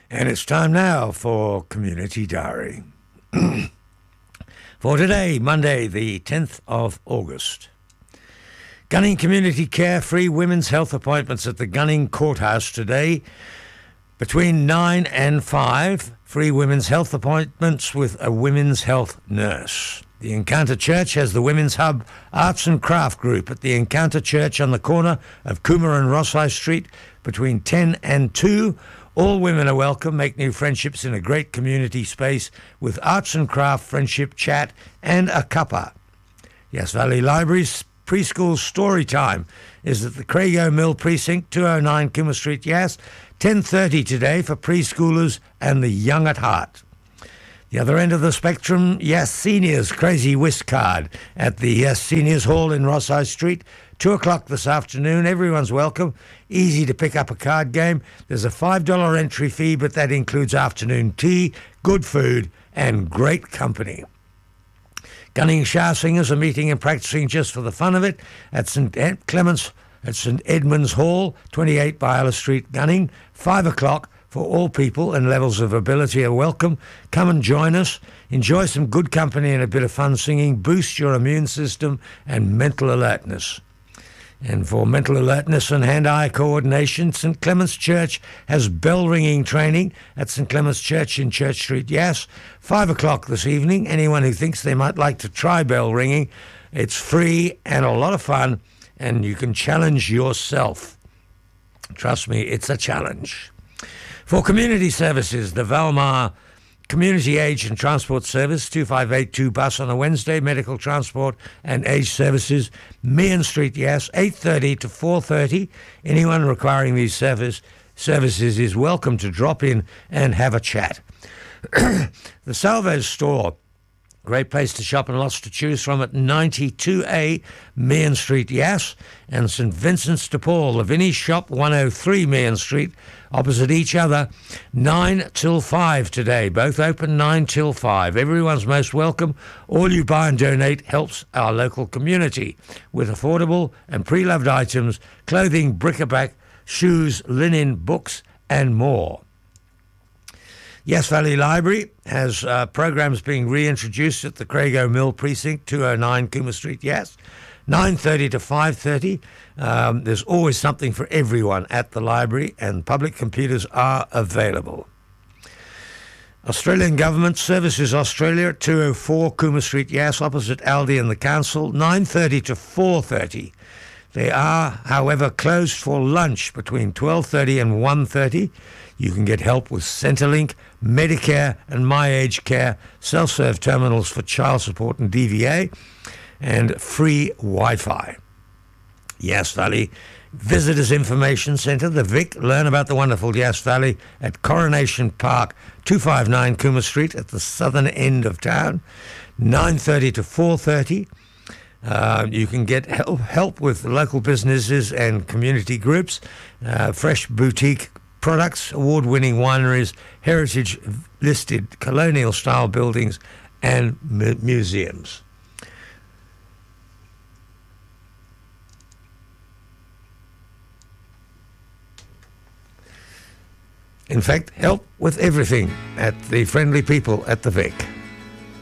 And it's time now for Community Diary. For today, Monday, the 10th of August. Gunning Community Care free women's health appointments at the Gunning Courthouse today between 9 and 5. Free women's health appointments with a women's health nurse. The Encounter Church has the Women's Hub Arts and Craft Group at the Encounter Church on the corner of Coomera and Ross High Street between 10 and 2. All women are welcome. Make new friendships in a great community space with arts and craft, friendship, chat, and a cuppa. Yass Valley Library's preschool story time is at the Crago Mill Precinct, 209 Coomera Street, Yass. 10:30 today for preschoolers and the young at heart. The other end of the spectrum, Yass Seniors Crazy Whisk Card at the Yass Seniors Hall in Ross High Street. 2 o'clock this afternoon. Everyone's welcome. Easy to pick up a card game. There's a $5 entry fee, but that includes afternoon tea, good food, and great company. Gunning Shah Singers are meeting and practicing just for the fun of it at St. Clements at St. Edmund's Hall, 28 Byler Street, Gunning. 5 o'clock for all people and levels of ability are welcome. Come and join us. Enjoy some good company and a bit of fun singing. Boost your immune system and mental alertness. And for mental alertness and hand-eye coordination, St. Clement's Church has bell-ringing training at St. Clement's Church in Church Street, Yass. 5 o'clock this evening. Anyone who thinks they might like to try bell ringing, it's free and a lot of fun, and you can challenge yourself. Trust me, it's a challenge. For community services, the Valmar Community Age and Transport Service, 2582 bus on a Wednesday, medical transport and age services, Meehan Street, Yass, 8:30 to 4:30. Anyone requiring these services is welcome to drop in and have a chat. The Salvez store, great place to shop and lots to choose from at 92A Meehan Street, Yass, and St. Vincent's de Paul, the Vinnie's Shop, 103 Meehan Street, opposite each other, 9 till 5 today. Both open 9 till 5. Everyone's most welcome. All you buy and donate helps our local community with affordable and pre-loved items, clothing, bric-a-brac, shoes, linen, books, and more. Yass Valley Library has programs being reintroduced at the Crago Mill Precinct, 209 Coomera Street, Yass. 9:30 to 5:30. There's always something for everyone at the library, and public computers are available. Australian Government Services Australia at 204 Coomera Street, Yass, opposite Aldi and the Council, 9:30 to 4:30. They are, however, closed for lunch between 12:30 and 1:30. You can get help with Centrelink, Medicare and My Age Care, self-serve terminals for child support and DVA, and free Wi-Fi. Yass Valley Visitors Information Centre, the Vic. Learn about the wonderful Yass Valley at Coronation Park, 259 Coomera Street at the southern end of town, 9:30 to 4:30. You can get help with local businesses and community groups, fresh boutique products, award-winning wineries, heritage-listed colonial-style buildings, and museums. In fact, help with everything at the friendly people at the Vic.